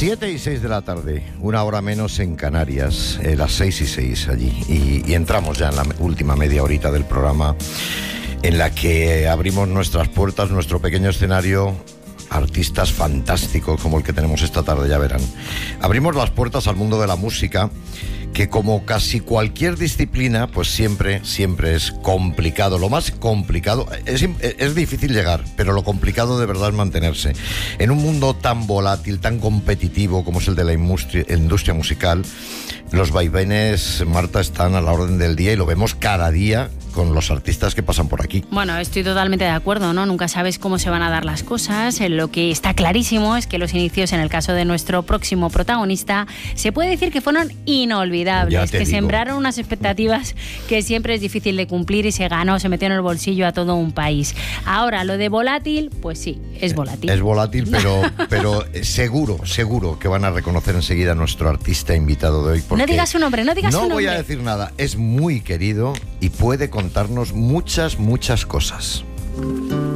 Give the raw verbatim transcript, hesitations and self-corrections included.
Siete y seis de la tarde, una hora menos en Canarias, eh, las seis y seis allí. Y, y entramos ya en la última media horita del programa, en la que abrimos nuestras puertas, nuestro pequeño escenario, artistas fantásticos como el que tenemos esta tarde, ya verán. Abrimos las puertas al mundo de la música, que como casi cualquier disciplina, pues siempre, siempre es complicado. Lo más complicado, es, es difícil llegar, pero lo complicado de verdad es mantenerse. En un mundo tan volátil, tan competitivo como es el de la industria, industria musical, los vaivenes, Marta, están a la orden del día y lo vemos cada día con los artistas que pasan por aquí. Bueno, estoy totalmente de acuerdo, ¿no? Nunca sabes cómo se van a dar las cosas. Lo que está clarísimo es que los inicios, en el caso de nuestro próximo protagonista, se puede decir que fueron inolvidables, que digo. Sembraron unas expectativas que siempre es difícil de cumplir y se ganó, se metió en el bolsillo a todo un país. Ahora, lo de volátil, pues sí, es volátil. Es volátil, pero, pero seguro, seguro que van a reconocer enseguida a nuestro artista invitado de hoy. No digas su nombre, no digas no su nombre. No voy a decir nada, es muy querido y puede contarnos muchas, muchas cosas.